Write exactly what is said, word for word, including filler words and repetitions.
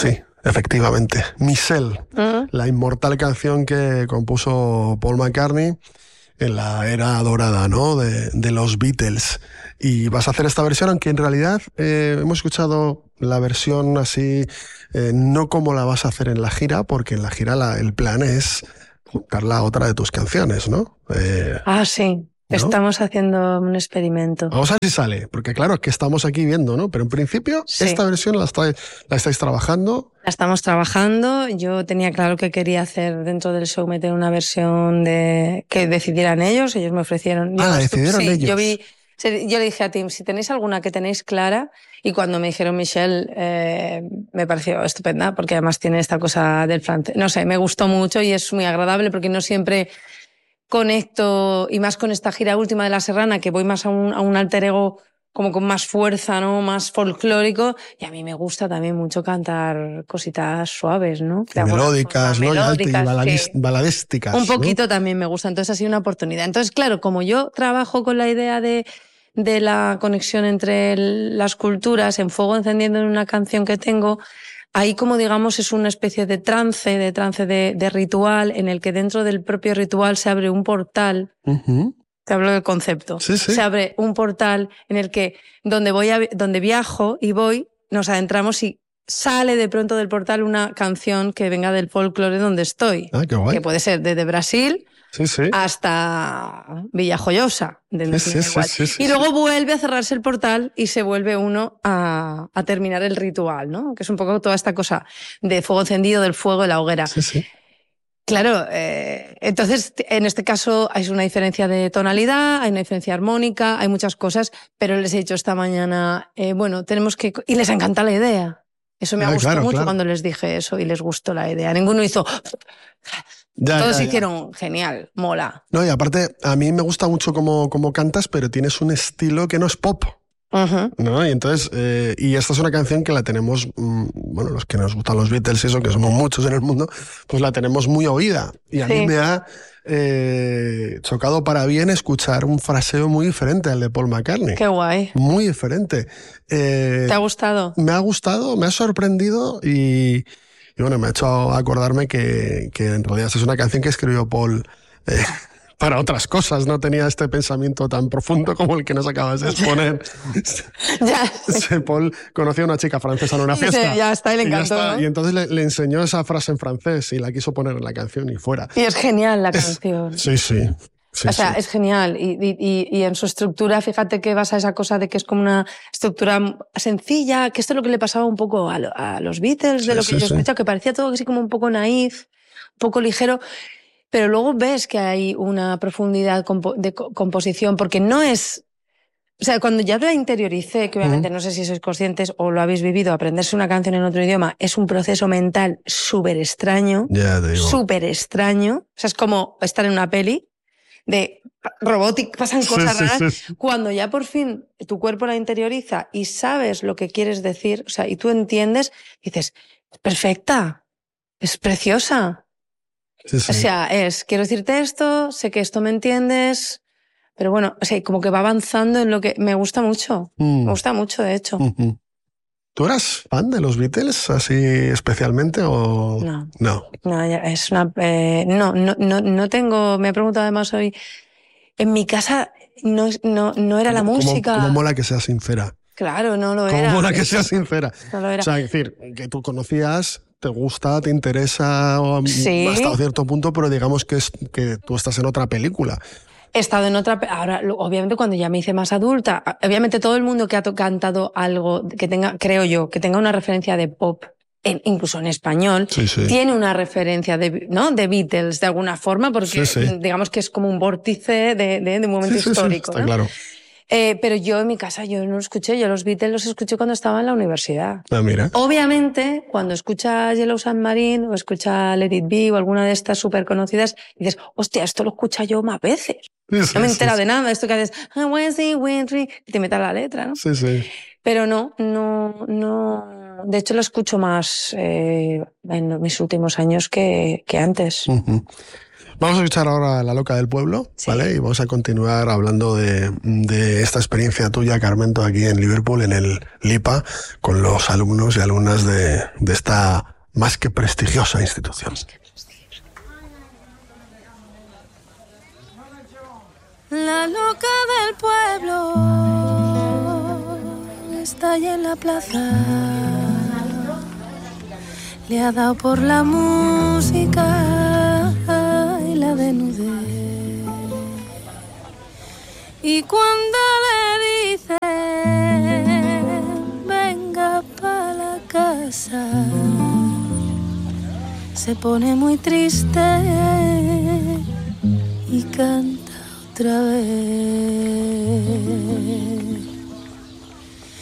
Sí, efectivamente. Michelle, uh-huh. la inmortal canción que compuso Paul McCartney en la era dorada, ¿no? de, de los Beatles. Y vas a hacer esta versión, aunque en realidad eh, hemos escuchado la versión así, eh, no como la vas a hacer en la gira, porque en la gira la, el plan es juntarla a otra de tus canciones, ¿no? Eh, ah, sí. ¿no? Estamos haciendo un experimento. Vamos a ver si sale, porque claro, que estamos aquí viendo, ¿no? Pero en principio, sí. esta versión la, está, la estáis trabajando. La estamos trabajando. Yo tenía claro que quería hacer dentro del show, meter una versión de que decidieran ellos. Ellos me ofrecieron. Ah, yo la decidieron sí, ellos. Yo vi, yo le dije a Tim, si tenéis alguna que tenéis clara, y cuando me dijeron Michelle, eh, me pareció estupenda, porque además tiene esta cosa del francés. No sé, me gustó mucho y es muy agradable, porque no siempre conecto, y más con esta gira última de La Serrana, que voy más a un, a un alter ego como con más fuerza, ¿no? Más folclórico, y a mí me gusta también mucho cantar cositas suaves, ¿no? De melódicas, forma, ¿no? Melódicas, y baladís, sí. baladísticas. Un poquito, ¿no? También me gusta, entonces ha sido una oportunidad. Entonces, claro, como yo trabajo con la idea de, de la conexión entre el, las culturas, en Fuego encendiendo en una canción que tengo, ahí, como digamos, es una especie de trance, de trance de, de ritual, en el que dentro del propio ritual se abre un portal. Uh-huh. Te hablo del concepto. Sí, sí. Se abre un portal en el que donde voy a, donde viajo y voy, nos adentramos y sale de pronto del portal una canción que venga del folclore donde estoy. Ah, qué guay. Que puede ser desde Brasil sí, sí. hasta Villajoyosa. De sí, sí, sí, sí, sí, y luego vuelve a cerrarse el portal y se vuelve uno a, a terminar el ritual, ¿no? Que es un poco toda esta cosa de fuego encendido, del fuego y la hoguera. Sí, sí. Claro, eh, entonces en este caso hay una diferencia de tonalidad, hay una diferencia armónica, hay muchas cosas, pero les he dicho esta mañana, eh, bueno, tenemos que... Y les encanta la idea. Eso me ha ah, gustado claro, mucho claro. cuando les dije eso y les gustó la idea. Ninguno hizo... Ya, Todos ya, hicieron ya. Genial, mola. No, y aparte, a mí me gusta mucho cómo, cómo cantas, pero tienes un estilo que no es pop. Uh-huh. ¿No? Y entonces, eh, y esta es una canción que la tenemos, mmm, bueno, los que nos gustan los Beatles y eso, que somos muchos en el mundo, pues la tenemos muy oída. Y a sí. mí me ha eh, chocado para bien escuchar un fraseo muy diferente al de Paul McCartney. Qué guay. Muy diferente. Eh, ¿Te ha gustado? Me ha gustado, me ha sorprendido y, y bueno, me ha hecho acordarme que, que en realidad es una canción que escribió Paul... Eh, para otras cosas, no tenía este pensamiento tan profundo como el que nos acabas de exponer. ya. Paul conoció a una chica francesa en una fiesta. Sí, ya está, y le encantó. Y, ¿no? y entonces le, le enseñó esa frase en francés y la quiso poner en la canción y fuera. Y es genial la canción. Es, sí, sí. Sí, o sea, sí. es genial. Y, y, y en su estructura, fíjate que vas a esa cosa de que es como una estructura sencilla, que esto es lo que le pasaba un poco a, lo, a los Beatles, de sí, lo que sí, yo he escuchado, sí. que parecía todo así como un poco naif, un poco ligero. Pero luego ves que hay una profundidad de composición, porque no es... O sea, cuando ya la interioricé, que obviamente uh-huh. no sé si sois conscientes o lo habéis vivido, aprenderse una canción en otro idioma es un proceso mental súper extraño, yeah, súper extraño. O sea, es como estar en una peli de robótica, pasan cosas sí, raras. Sí, sí. Cuando ya por fin tu cuerpo la interioriza y sabes lo que quieres decir, o sea, y tú entiendes, dices, es perfecta, es preciosa. Sí, sí. O sea, es, quiero decirte esto, sé que esto me entiendes, pero bueno, o sea, como que va avanzando en lo que me gusta mucho. Mm. Me gusta mucho, de hecho. Mm-hmm. ¿Tú eras fan de los Beatles, así especialmente, o...? No. No. No, es una... Eh, no, no, no, no tengo... Me he preguntado además hoy... En mi casa no, no, no era la ¿Cómo, música... ¿Cómo mola que seas sincera? Claro, no lo ¿Cómo era. ¿Cómo mola que seas sincera? No lo era. O sea, es decir, que tú conocías... te gusta, te interesa sí. hasta cierto punto, pero digamos que, es, que tú estás en otra película. He estado en otra... Ahora, obviamente, cuando ya me hice más adulta, obviamente todo el mundo que ha cantado algo que tenga, creo yo, que tenga una referencia de pop, en, incluso en español, sí, sí. tiene una referencia de, ¿no? de Beatles de alguna forma, porque sí, sí. digamos que es como un vórtice de, de, de un momento sí, histórico. Sí, sí, está ¿no? claro. Eh, pero yo en mi casa yo no lo escuché, yo los Beatles los escuché cuando estaba en la universidad. Ah, mira. Obviamente, cuando escuchas Yellow Submarine o escuchas Let It Be o alguna de estas súper conocidas, dices, hostia, esto lo escucha yo más veces. Sí, sí, no me entera sí, de nada, esto que haces, Wednesday, Wednesday, y te metas la letra, ¿no? Sí, sí. Pero no, no, no. De hecho, lo escucho más eh, en mis últimos años que, que antes. Uh-huh. Vamos a escuchar ahora La Loca del Pueblo, sí. ¿vale? Y vamos a continuar hablando de, de esta experiencia tuya, Carmento, aquí en Liverpool, en el LIPA, con los alumnos y alumnas de, de esta más que prestigiosa institución. La loca del pueblo está allí en la plaza, le ha dado por la música y la desnudez. Y cuando le dice venga pa' la casa, se pone muy triste y canta otra vez.